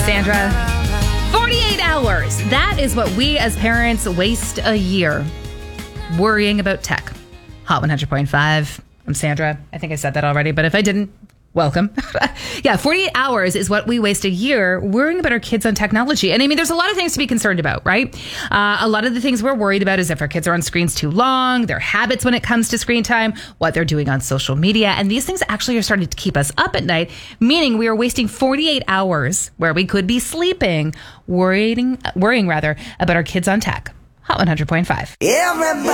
Sandra. 48 hours. That is what we as parents waste a year worrying about tech. Hot 100.5. I'm Sandra. I think I said that already, but if I didn't, welcome. Yeah, 48 hours is what we waste a year worrying about our kids on technology. And I mean, there's a lot of things to be concerned about, right? A lot of the things we're worried about is if our kids are on screens too long, their habits when it comes to screen time, what they're doing on social media. And these things actually are starting to keep us up at night, meaning we are wasting 48 hours where we could be sleeping, worrying about our kids on tech. Hot 100.5.